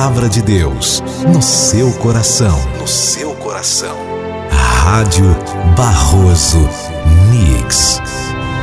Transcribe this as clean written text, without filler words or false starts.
palavra de Deus no seu coração. No seu coração. Rádio Barroso Mix.